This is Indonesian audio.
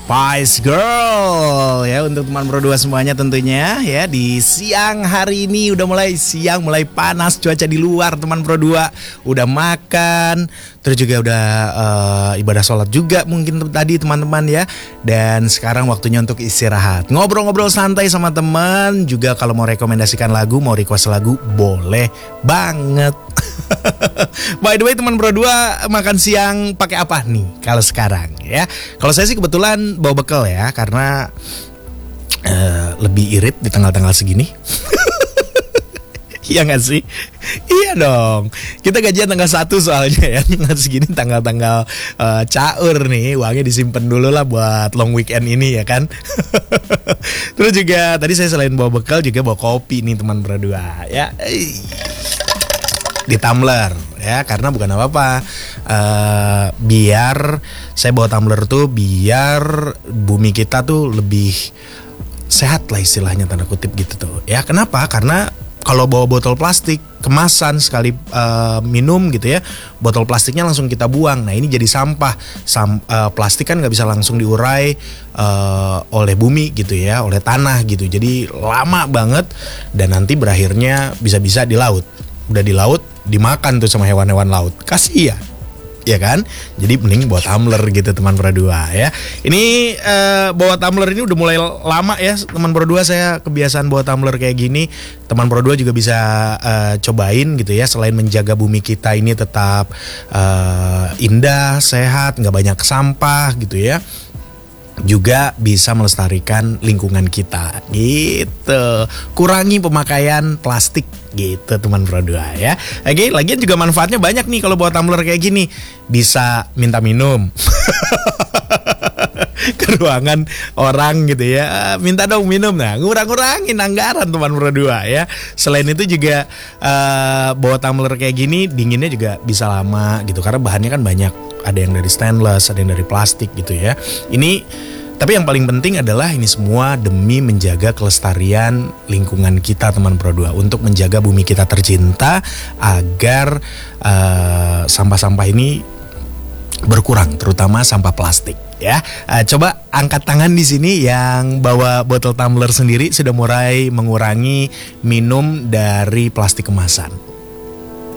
Spice Girl ya untuk teman Pro 2 semuanya tentunya ya di siang hari ini udah mulai siang, mulai panas cuaca di luar teman Pro 2 udah makan, terus juga udah ibadah sholat juga mungkin tadi teman-teman ya, dan sekarang waktunya untuk istirahat, ngobrol-ngobrol santai sama teman juga. Kalau mau rekomendasikan lagu, mau request lagu boleh banget. By the way teman Pro 2 makan siang pakai apa nih kalau sekarang ya? Kalau saya sih kebetulan bawa bekal ya, karena lebih irit di tanggal-tanggal segini. Iya gak sih? Iya dong. Kita gajian tanggal 1 soalnya ya. Tanggal segini tanggal-tanggal caur nih. Uangnya disimpan dulu lah buat long weekend ini ya kan. Terus juga tadi saya selain bawa bekal juga bawa kopi nih teman Pro 2 ya. Di tumbler ya, karena bukan apa-apa, biar saya bawa tumbler tuh biar bumi kita tuh lebih sehat lah istilahnya, tanda kutip gitu tuh ya. Kenapa? Karena kalau bawa botol plastik kemasan sekali minum gitu ya, botol plastiknya langsung kita buang. Nah ini jadi sampah. Plastik kan nggak bisa langsung diurai oleh bumi gitu ya, oleh tanah gitu. Jadi lama banget dan nanti berakhirnya bisa-bisa di laut. Udah di laut dimakan tuh sama hewan-hewan laut. Kasihan. Ya kan? Jadi mending bawa tumbler gitu teman Pro 2 ya. Ini bawa tumbler ini udah mulai lama ya teman Pro 2, saya kebiasaan bawa tumbler kayak gini. Teman Pro 2 juga bisa cobain gitu ya. Selain menjaga bumi kita ini tetap indah, sehat, gak banyak sampah gitu ya, juga bisa melestarikan lingkungan kita gitu. Kurangi pemakaian plastik gitu teman Pro 2 ya. Oke, lagian juga manfaatnya banyak nih kalau bawa tumbler kayak gini. Bisa minta minum ke ruangan orang gitu ya, minta dong minum. Nah ngurang-ngurangin anggaran teman Pro 2 ya. Selain itu juga bawa tumbler kayak gini dinginnya juga bisa lama gitu, karena bahannya kan banyak. Ada yang dari stainless, ada yang dari plastik gitu ya. Ini tapi yang paling penting adalah ini semua demi menjaga kelestarian lingkungan kita teman Pro 2, untuk menjaga bumi kita tercinta agar sampah-sampah ini berkurang, terutama sampah plastik ya. Coba angkat tangan di sini yang bawa botol tumbler sendiri sudah mulai mengurangi minum dari plastik kemasan.